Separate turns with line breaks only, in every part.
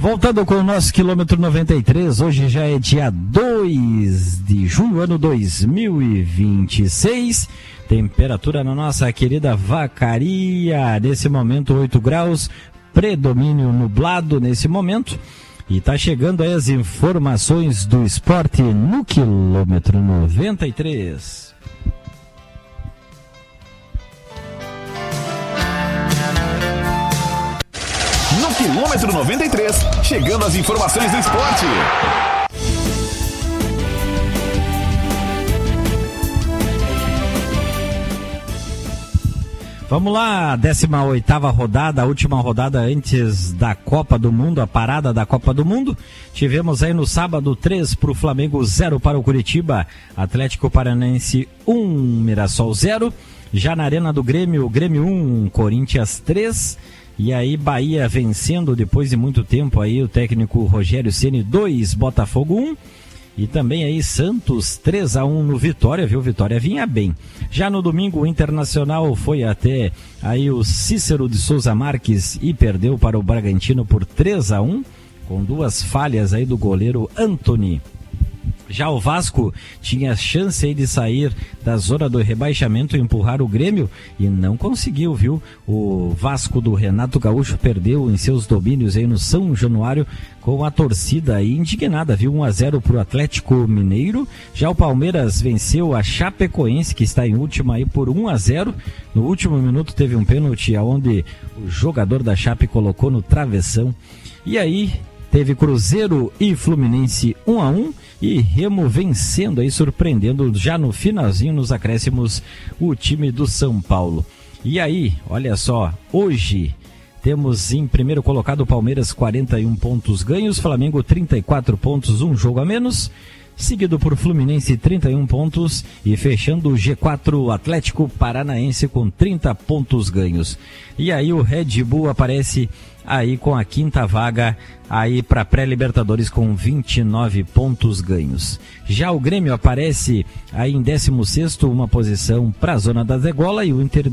Voltando com o nosso quilômetro 93, hoje já é dia 2 de junho, ano 2026. Temperatura na nossa querida Vacaria, nesse momento 8 graus, predomínio nublado nesse momento. E tá chegando aí as informações do esporte no quilômetro 93.
No quilômetro 93, chegando as informações do esporte.
Vamos lá, 18ª rodada, a última rodada antes da Copa do Mundo, a parada da Copa do Mundo. Tivemos aí no sábado 3 para o Flamengo, 0 para o Curitiba, Atlético Paranaense 1, Mirassol 0. Já na Arena do Grêmio, Grêmio 1, Corinthians 3. E aí Bahia vencendo depois de muito tempo aí o técnico Rogério Ceni 2, Botafogo 1. E também aí Santos 3-1 no Vitória, viu? Vitória vinha bem. Já no domingo o Internacional foi até aí o Cícero de Souza Marques e perdeu para o Bragantino por 3-1, com 2 falhas aí do goleiro Antony. Já o Vasco tinha chance aí de sair da zona do rebaixamento e empurrar o Grêmio e não conseguiu, viu? O Vasco do Renato Gaúcho perdeu em seus domínios aí no São Januário com a torcida aí indignada, viu? 1-0 para o Atlético Mineiro. Já o Palmeiras venceu a Chapecoense, que está em última aí por 1-0. No último minuto teve um pênalti onde o jogador da Chape colocou no travessão. E aí teve Cruzeiro e Fluminense 1-1 e Remo vencendo aí, surpreendendo já no finalzinho, nos acréscimos, o time do São Paulo. E aí, olha só, hoje temos em primeiro colocado o Palmeiras 41 pontos ganhos, Flamengo 34 pontos, um jogo a menos, seguido por Fluminense 31 pontos e fechando o G4 o Atlético Paranaense com 30 pontos ganhos. E aí o Red Bull aparece aí com a 5ª vaga aí para pré-Libertadores com 29 pontos ganhos. Já o Grêmio aparece aí em 16º, uma posição para a zona da degola, e o Inter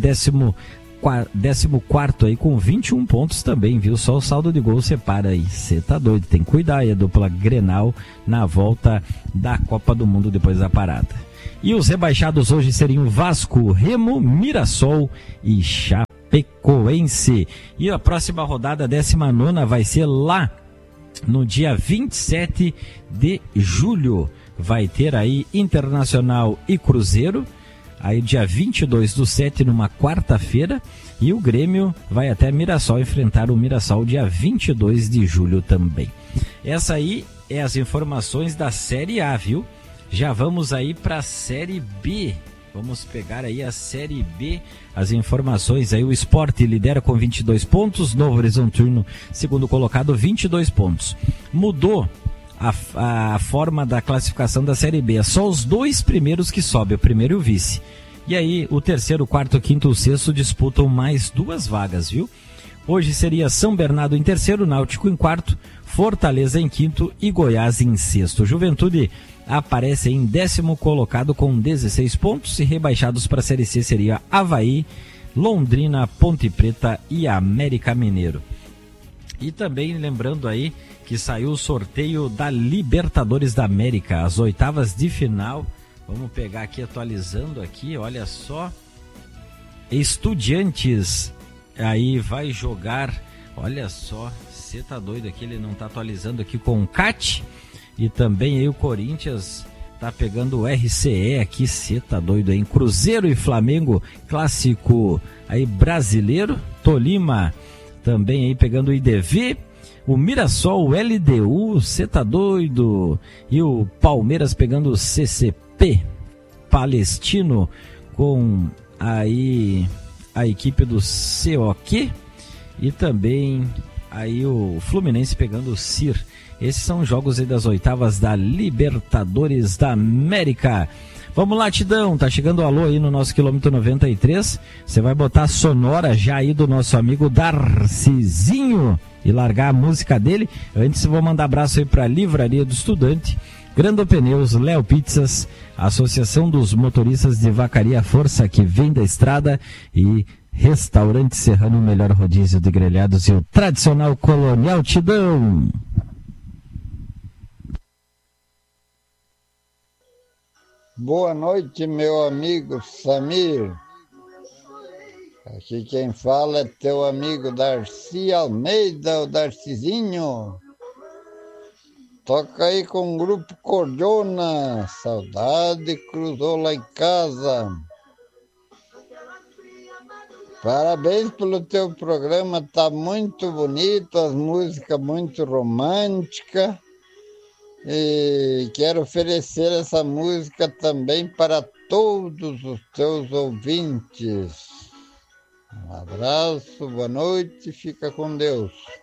14º aí com 21 pontos também, viu? Só o saldo de gol separa aí. Você tá doido, tem que cuidar aí a dupla Grenal na volta da Copa do Mundo depois da parada. E os rebaixados hoje seriam Vasco, Remo, Mirassol e Chapecoense. E a próxima rodada, 19ª, vai ser lá no dia 27 de julho. Vai ter aí Internacional e Cruzeiro. Aí dia 22/7, numa quarta-feira, e o Grêmio vai até Mirassol enfrentar o Mirassol dia 22 de julho também. Essa aí é as informações da Série A, viu? Já vamos aí para a Série B. Vamos pegar aí a Série B, as informações aí. O Sport lidera com 22 pontos, Novo Horizontino, segundo colocado, 22 pontos. Mudou a forma da classificação da Série B. É só os 2 primeiros que sobem, o primeiro e o vice. E aí o terceiro, quarto, quinto e o sexto disputam mais 2 vagas, viu? Hoje seria São Bernardo em terceiro, Náutico em quarto, Fortaleza em quinto e Goiás em sexto. Juventude aparece em 10º colocado com 16 pontos, e rebaixados para a Série C seria Avaí, Londrina, Ponte Preta e América Mineiro. E também lembrando aí que saiu o sorteio da Libertadores da América, as oitavas de final. Vamos pegar aqui, atualizando aqui, olha só. Estudiantes aí vai jogar, olha só, você tá doido aqui, ele não tá atualizando aqui com o CAT. E também aí o Corinthians tá pegando o RCE aqui, você tá doido aí. Cruzeiro e Flamengo, clássico aí brasileiro. Tolima também aí pegando o IDV, o Mirassol, o LDU, você tá doido? E o Palmeiras pegando o CCP Palestino com aí a equipe do COQ, e também aí o Fluminense pegando o CIR. Esses são jogos aí das oitavas da Libertadores da América. Vamos lá, Tidão, tá chegando o alô aí no nosso quilômetro 93. Você vai botar a sonora já aí do nosso amigo Darcizinho e largar a música dele. Antes eu vou mandar abraço aí pra Livraria do Estudante, Grando Pneus, Léo Pizzas, Associação dos Motoristas de Vacaria Força, que vem da estrada, e Restaurante Serrano, o melhor rodízio de grelhados e o tradicional Colonial Tidão.
Boa noite, meu amigo Samir. Aqui quem fala é teu amigo Darcy Almeida, o Darcizinho. Toca aí com o grupo Cordona. Saudade cruzou lá em casa. Parabéns pelo teu programa, tá muito bonito, as músicas muito românticas. E quero oferecer essa música também para todos os teus ouvintes. Um abraço, boa noite, fica com Deus.